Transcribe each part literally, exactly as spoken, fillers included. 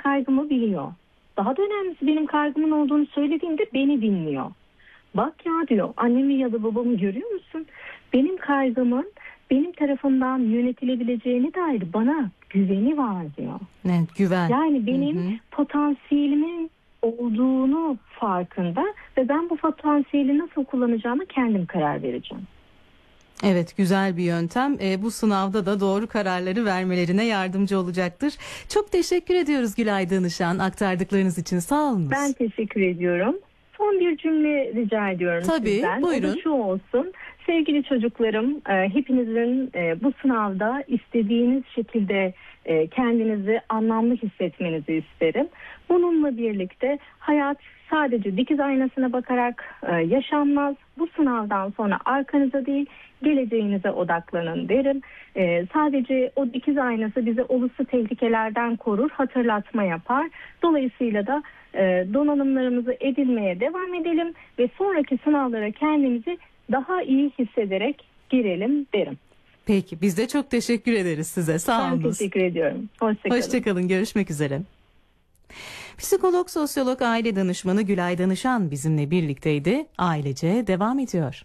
kaygımı biliyor. Daha da önemlisi, benim kaygımın olduğunu söylediğimde beni dinliyor. Bak ya diyor, annemi ya da babamı görüyor musun? Benim kaygımın benim tarafından yönetilebileceğine dair bana güveni var diyor. Evet, güven. Yani benim hı hı. potansiyelimin olduğunu farkında ve ben bu potansiyeli nasıl kullanacağımı kendim karar vereceğim. Evet, güzel bir yöntem. E, bu sınavda da doğru kararları vermelerine yardımcı olacaktır. Çok teşekkür ediyoruz Gülay Danışan aktardıklarınız için. Sağ olun. Ben teşekkür ediyorum. Son bir cümle rica ediyorum Tabii, sizden. buyurun. O da şu olsun. Sevgili çocuklarım, e, hepinizin e, bu sınavda istediğiniz şekilde e, kendinizi anlamlı hissetmenizi isterim. Bununla birlikte hayat sadece dikiz aynasına bakarak e, yaşanmaz. Bu sınavdan sonra arkanıza değil, geleceğinize odaklanın derim. E, sadece o dikiz aynası bize olası tehlikelerden korur, hatırlatma yapar. Dolayısıyla da e, donanımlarımızı edinmeye devam edelim ve sonraki sınavlara kendimizi daha iyi hissederek girelim derim. Peki, biz de çok teşekkür ederiz size. Sağ olun. Ben teşekkür ediyorum. Hoşçakalın. Hoşçakalın. Görüşmek üzere. Psikolog, sosyolog, aile danışmanı Gülay Danışan bizimle birlikteydi. Ailece devam ediyor.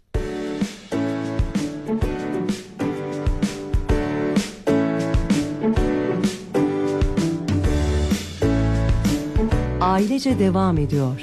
Ailece devam ediyor.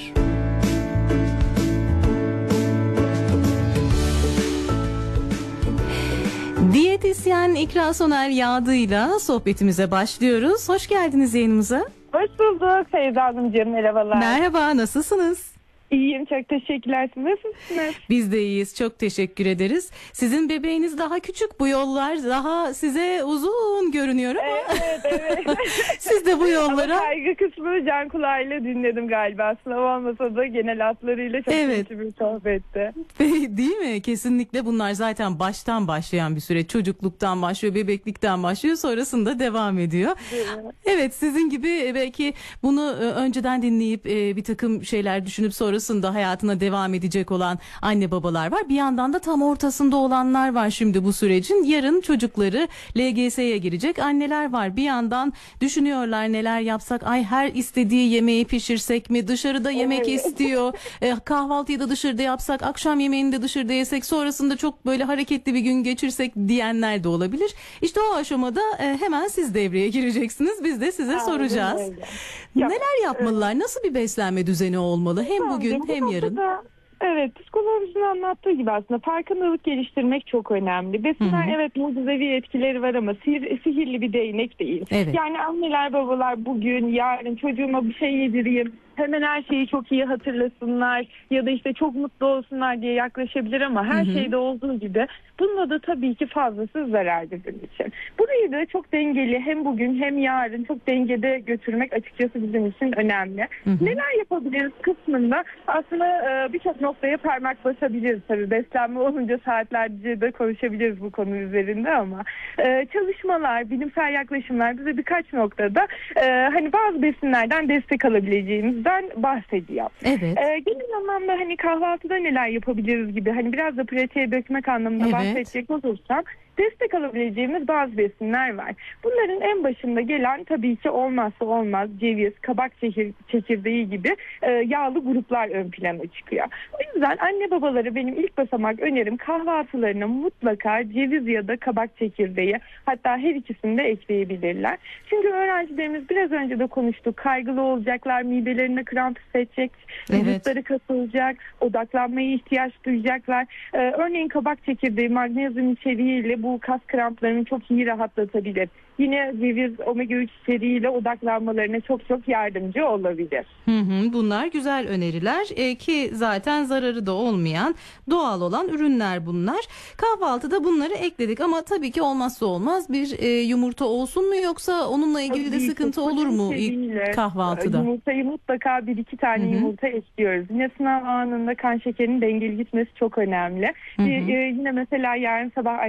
Diyetisyen İkra Soner Yağdı'yla sohbetimize başlıyoruz. Hoş geldiniz yayınımıza. Hoş bulduk Feyza Hanımcığım, merhabalar. Merhaba, nasılsınız? İyiyim, çok teşekkürler. Siz nasılsınız? Biz de iyiyiz, çok teşekkür ederiz. Sizin bebeğiniz daha küçük, bu yollar daha size uzun görünüyor ama. Evet, evet. Siz de bu yollara. Ama kaygı kısmını can kulağıyla dinledim galiba. Sınav olmasa da genel hatlarıyla çok evet. kötü bir sohbetti. Değil mi? Kesinlikle bunlar zaten baştan başlayan bir süreç. Çocukluktan başlıyor, bebeklikten başlıyor, sonrasında devam ediyor. Evet, sizin gibi belki bunu önceden dinleyip bir takım şeyler düşünüp sonrasında hayatına devam edecek olan anne babalar var. Bir yandan da tam ortasında olanlar var şimdi bu sürecin. Yarın çocukları L G S'ye girecek anneler var. Bir yandan düşünüyorlar, neler yapsak, ay her istediği yemeği pişirsek mi, dışarıda yemek evet. istiyor, e, kahvaltıyı da dışarıda yapsak, akşam yemeğini de dışarıda yesek, sonrasında çok böyle hareketli bir gün geçirsek diyenler de olabilir. İşte o aşamada e, hemen siz devreye gireceksiniz. Biz de size Aynen soracağız. öyle. Neler yapmalılar? Nasıl bir beslenme düzeni olmalı? Hem bugün hem yarın. Evet, psikolojinin anlattığı gibi aslında farkındalık geliştirmek çok önemli. Besinler, evet, mucizevi etkileri var ama sihir, sihirli bir değnek değil. Evet. Yani anneler babalar bugün, yarın çocuğuma bir şey yedireyim, hemen her şeyi çok iyi hatırlasınlar ya da işte çok mutlu olsunlar diye yaklaşabilir ama her hı hı. şeyde olduğu gibi bunda da tabii ki fazlası zarar bizim için. Burayı da çok dengeli, hem bugün hem yarın çok dengede götürmek açıkçası bizim için önemli. Hı hı. Neler yapabiliriz kısmında aslında e, birçok noktaya parmak basabiliriz tabii. Beslenme olunca saatlerce de konuşabiliriz bu konu üzerinde ama e, çalışmalar, bilimsel yaklaşımlar bize birkaç noktada e, hani bazı besinlerden destek alabileceğimiz bahsediyor. Evet. Ee, genel anlamda hani kahvaltıda neler yapabiliriz gibi, hani biraz da pratiğe dökmek anlamında evet. bahsedecek olursam destek alabileceğimiz bazı besinler var. Bunların en başında gelen tabii ki olmazsa olmaz ceviz, kabak çekir, çekirdeği gibi e, yağlı gruplar ön plana çıkıyor. O yüzden anne babaları benim ilk basamak önerim kahvaltılarına mutlaka ceviz ya da kabak çekirdeği, hatta her ikisini de ekleyebilirler. Çünkü öğrencilerimiz biraz önce de konuştuk, kaygılı olacaklar, midelerine kramp hissedecek, vücutları evet. kasılacak, odaklanmaya ihtiyaç duyacaklar. Ee, örneğin kabak çekirdeği magnezyum içeriğiyle bu kas kramplarını çok iyi rahatlatabilir. Yine ceviz omega üç içeriğiyle odaklanmalarına çok çok yardımcı olabilir. Hı hı, bunlar güzel öneriler e, ki zaten zararı da olmayan doğal olan ürünler bunlar. Kahvaltıda bunları ekledik ama tabii ki olmazsa olmaz bir e, yumurta olsun mu, yoksa onunla ilgili de sıkıntı olur mu ilk kahvaltıda? Yumurtayı mutlaka bir iki tane hı hı. yumurta ekliyoruz. Yine sınav anında kan şekerinin dengeli gitmesi çok önemli. Hı hı. E, e, yine mesela yarın sabah anne babalar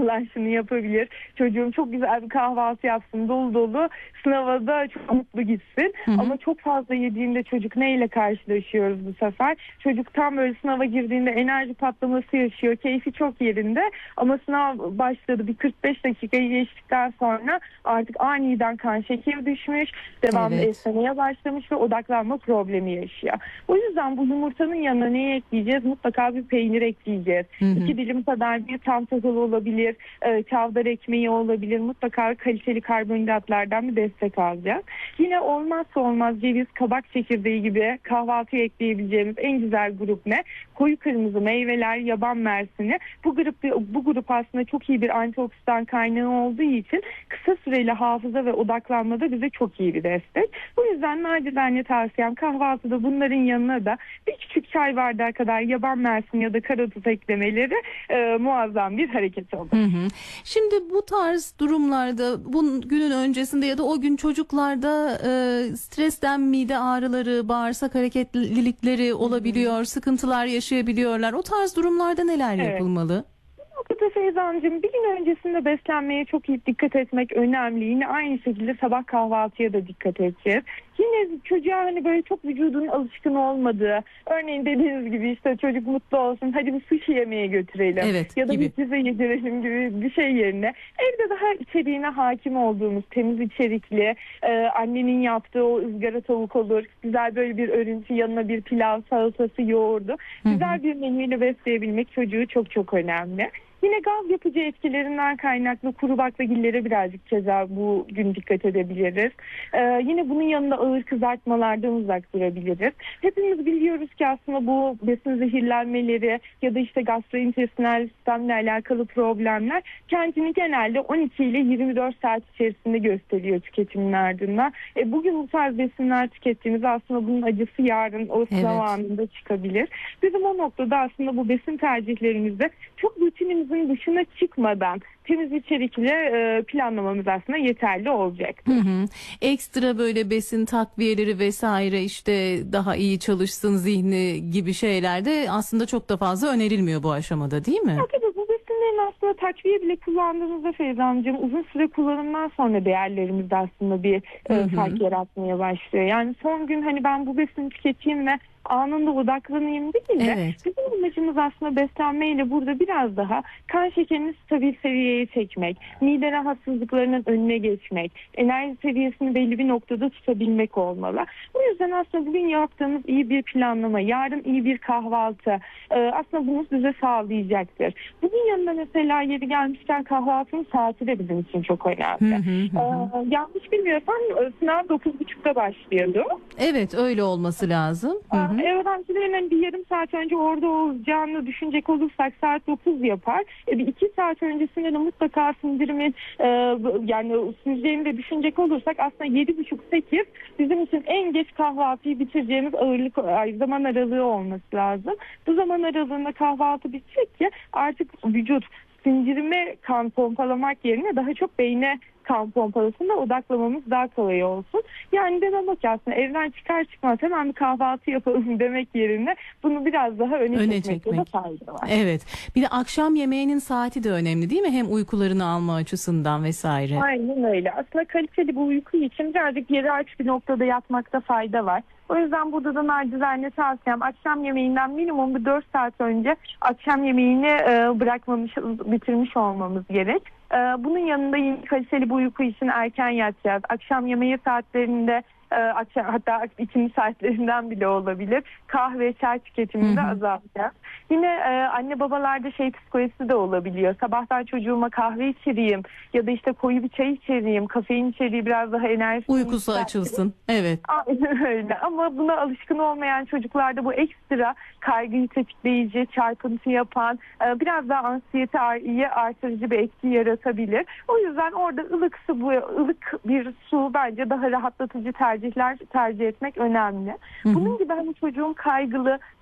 falan şunu yapabilir. Çocuğum çok güzel bir kahvaltı yapsın, dolu dolu, sınava da çok mutlu gitsin. Hı hı. Ama çok fazla yediğinde çocuk neyle karşılaşıyoruz bu sefer? Çocuk tam böyle sınava girdiğinde enerji patlaması yaşıyor. Keyfi çok yerinde ama sınav başladı. Bir kırk beş dakikayı geçtikten sonra artık aniden kan şekeri düşmüş, devamlı evet. esnemeye başlamış ve odaklanma problemi yaşıyor. O yüzden bu yumurtanın yanına ne ekleyeceğiz? Mutlaka bir peynir ekleyeceğiz. Hı hı. İki dilim kadar bir tam tahıllı olabilir, e, çavdar ekmeği olabilir. Mutlaka kaliteli karbonhidratlardan bir destek alacağız. Yine olmazsa olmaz ceviz, kabak çekirdeği gibi kahvaltıya ekleyebileceğimiz en güzel grup ne? Koyu kırmızı meyveler, yaban mersini. Bu grup bu grup aslında çok iyi bir antioksidan kaynağı olduğu için kısa süreli hafıza ve odaklanmada bize çok iyi bir destek. Bu yüzden nacizane tavsiyem kahvaltıda bunların yanına da bir küçük çay bardağı kadar yaban mersini ya da karadut eklemeleri e, muazzam bir hareket olur. Hı hı. Şimdi bu tarz durumlarda bu günün öncesinde ya da o gün çocuklarda e, stresten mide ağrıları, bağırsak hareketlilikleri olabiliyor, hı hı. sıkıntılar yaşayabiliyorlar. O tarz durumlarda neler evet. yapılmalı? Burada Feyzancığım, bir gün öncesinde beslenmeye çok iyi dikkat etmek önemli. Yine aynı şekilde sabah kahvaltıya da dikkat edeceğiz. Yine çocuğa hani böyle çok vücudun alışkın olmadığı, örneğin dediğiniz gibi işte çocuk mutlu olsun, hadi bir sushi yemeye götürelim evet, ya da gibi. bir pizza yedirelim gibi bir şey yerine evde daha içeriğine hakim olduğumuz, temiz içerikli, e, annenin yaptığı o ızgara tavuk olur, güzel böyle bir örüntü, yanına bir pilav, salatası, yoğurdu, hı hı. güzel bir menüyle besleyebilmek çocuğu çok çok önemli. Yine gaz yapıcı etkilerinden kaynaklı kuru baklagillere birazcık keza bu gün dikkat edebiliriz. Ee, yine bunun yanında ağır kızartmalardan uzak durabiliriz. Hepimiz biliyoruz ki aslında bu besin zehirlenmeleri ya da işte gastrointestinal sistemle alakalı problemler kendini genelde on iki ile yirmi dört saat içerisinde gösteriyor tüketimin ardından. E, bugün bu tarz besinler tükettiğimiz aslında bunun acısı yarın o sınav evet. anında çıkabilir. Bizim o noktada aslında bu besin tercihlerimizde çok rutinimiz dışına çıkmadan temiz içerikle e, planlamamız aslında yeterli olacak. Hı hı. Ekstra böyle besin takviyeleri vesaire işte daha iyi çalışsın zihni gibi şeyler de aslında çok da fazla önerilmiyor bu aşamada, değil mi? Ya, tabii bu besinlerin aslında takviye bile kullandığımızda Feyza'cığım uzun süre kullanımdan sonra değerlerimizde aslında bir e, fark yaratmaya başlıyor. Yani son gün hani ben bu besini tüketeyim ve anında odaklanayım değil de evet. bizim amacımız aslında beslenmeyle burada biraz daha kan şekerini stabil seviyeye çekmek, mide rahatsızlıklarının önüne geçmek, enerji seviyesini belli bir noktada tutabilmek olmalı. Bu yüzden aslında bugün yaptığımız iyi bir planlama, yarın iyi bir kahvaltı aslında bunu size sağlayacaktır. Bunun yanında mesela yeri gelmişken kahvaltının saati de bizim için çok önemli. Hı hı hı. Ee, yanlış bilmiyorsam sınav dokuz buçukta başlıyordu. Evet, öyle olması lazım. Hı hı. Öğrencilerin bir yarım saat önce orada olacağını düşünecek olursak saat dokuz yapar. E, bir iki saat öncesinde de mutlaka sindirimin e, yani süreceğini de düşünecek olursak aslında yedi buçuk sekiz bizim için en geç kahvaltıyı bitireceğimiz ağırlık zaman aralığı olması lazım. Bu zaman aralığında kahvaltı bitecek ki artık vücut sindirime kan pompalamak yerine daha çok beyne kan pompalasında odaklamamız daha kolay olsun. Yani demek ki aslında evden çıkar çıkmaz hemen bir kahvaltı yapalım demek yerine bunu biraz daha öne, öne çekmekte de fayda var. Evet. Bir de akşam yemeğinin saati de önemli değil mi? Hem uykularını alma açısından vesaire. Aynen öyle. Aslında kaliteli bu uyku için birazcık yeri aç bir noktada yatmakta fayda var. O yüzden burada da nacizane tavsiyem akşam yemeğinden minimum bir dört saat önce akşam yemeğini e, bırakmamış, bitirmiş olmamız gerek. E, bunun yanında yine kaliteli bu uyku için erken yatacağız. Akşam yemeği saatlerinde e, akşam hatta ikindi saatlerinden bile olabilir. Kahve, çay tüketimini de azaltacağız. Yine e, anne babalarda şey psikolojisi de olabiliyor. Sabahtan çocuğuma kahve içireyim ya da işte koyu bir çay içireyim, kafein içeriği biraz daha enerji. Uykusu açılsın. Evet. Aynen öyle. Ama buna alışkın olmayan çocuklarda bu ekstra kaygıyı tetikleyici, çarpıntı yapan, e, biraz daha anksiyeteyi artırıcı bir etki yaratabilir. O yüzden orada ılık su, bu ılık bir su bence daha rahatlatıcı tercihler tercih etmek önemli. Hı hı. Bunun gibi hani çocuğun kaygılı,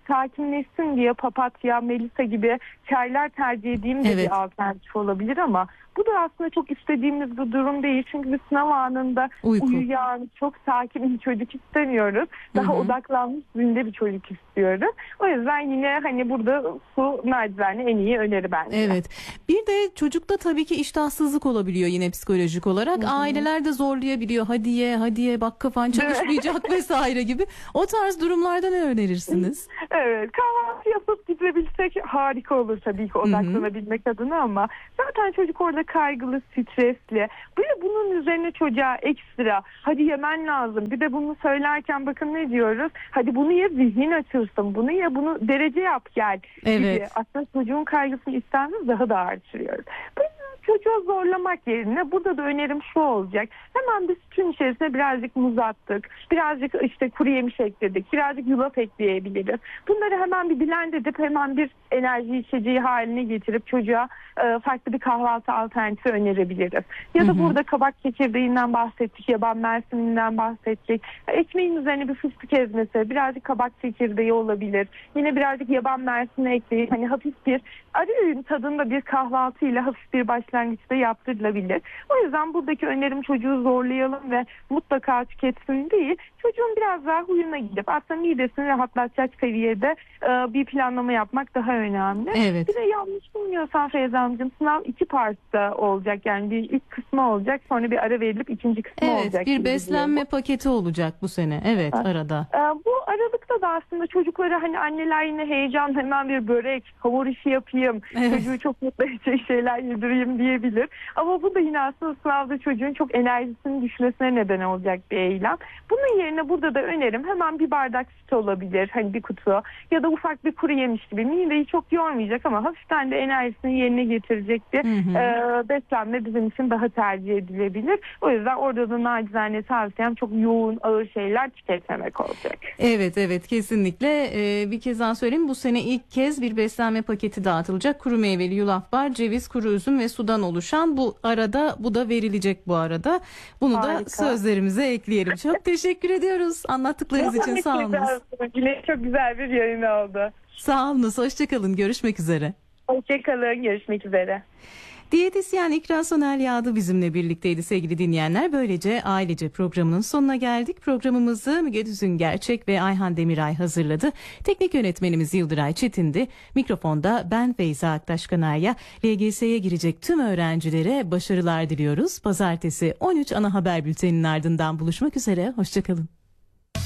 sakinleşsin diye papatya, melisa gibi çaylar tercih edeyim de Evet. bir alternatif olabilir ama bu da aslında çok istediğimiz bir durum değil. Çünkü bir sınav anında Uyku. uyuyan, çok sakin bir çocuk istemiyoruz. Daha Hı hı. odaklanmış zinde bir çocuk istiyoruz. O yüzden yine hani burada su nacizane en iyi öneri bence. Evet. Bir de çocukta tabii ki iştahsızlık olabiliyor yine psikolojik olarak. Aileler de zorlayabiliyor. Hadi ye, hadi ye, bak kafan çalışmayacak vesaire gibi. O tarz durumlarda ne önerirsiniz? Evet, kahvaltı yapıp gidebilsek harika olur tabii ki odaklanabilmek adına ama zaten çocuk orada kaygılı, stresli. Böyle bunun üzerine çocuğa ekstra hadi yemen lazım. Bir de bunu söylerken bakın ne diyoruz? Hadi bunu ye, zihnin açılsın. Bunu ye, bunu derece yap gel gibi. Evet. Aslında çocuğun kaygısını istemsiz daha da artırıyoruz. Bu çocuğu zorlamak yerine burada da önerim şu olacak. Hemen bir sütün içerisine birazcık muz attık. Birazcık işte kuru yemiş ekledik. Birazcık yulaf ekleyebiliriz. Bunları hemen bir blend edip hemen bir enerji içeceği haline getirip çocuğa e, farklı bir kahvaltı alternatifi önerebiliriz. Ya da Hı hı. burada kabak çekirdeğinden bahsettik. Yaban mersininden bahsettik. Ekmeğin üzerine bir fıstık ezmesi, birazcık kabak çekirdeği olabilir. Yine birazcık yaban mersini ekleyip hani hafif bir ara öğün tadında bir kahvaltıyla hafif bir başlangıçta yaptırılabilir. O yüzden buradaki önerim çocuğu zorlayalım ve mutlaka tüketsin değil. Çocuğun biraz daha huyuna gidip aslında midesini rahatlatacak seviyede e, bir planlama yapmak daha önemli. Evet. Bir de yanlış bilmiyorsam Feyza Hanımcığım sınav iki partta olacak. Yani bir ilk kısmı olacak, sonra bir ara verilip ikinci kısmı Evet, olacak. bir gibi beslenme biliyorum. paketi olacak bu sene. Evet, arada. Ee, bu aralıkta da aslında çocuklara hani anneler yine heyecan hemen bir börek, hamur işi yapayım, Evet. çocuğu çok mutlu edecek şeyler yedireyim diyebilir. Ama bu da yine aslında sınavda çocuğun çok enerjisinin düşmesine neden olacak bir eylem. Bunun yerine burada da önerim hemen bir bardak süt olabilir, hani bir kutu ya da ufak bir kuru yemiş gibi mideyi çok yormayacak ama hafiften de enerjisini yerine getirecek bir Hı hı. e, beslenme bizim için daha tercih edilebilir. O yüzden orada da nacizane tavsiyem çok yoğun, ağır şeyler tüketmemek olacak. Evet, evet, kesinlikle. Ee, bir kez daha söyleyeyim. Bu sene ilk kez bir beslenme paketi dağıtılacak. Kuru meyveli yulaf bar, ceviz, kuru üzüm ve sudan oluşan. Bu arada bu da verilecek bu arada. Bunu da Harika. sözlerimize ekleyelim. Çok teşekkür ediyoruz anlattıklarınız için. Sağ olun. Yine çok güzel bir yayın oldu. Sağ olun. Hoşçakalın. Görüşmek üzere. Hoşçakalın. Görüşmek üzere. Diyetisyen İkra Soner Yağdı bizimle birlikteydi sevgili dinleyenler. Böylece ailece programının sonuna geldik. Programımızı Müge Düzün Gerçek ve Ayhan Demiray hazırladı. Teknik yönetmenimiz Yıldıray Çetin'di. Mikrofonda ben Feyza Aktaş Kanarya. L G S'ye girecek tüm öğrencilere başarılar diliyoruz. Pazartesi on üç ana haber bülteninin ardından buluşmak üzere. Hoşçakalın.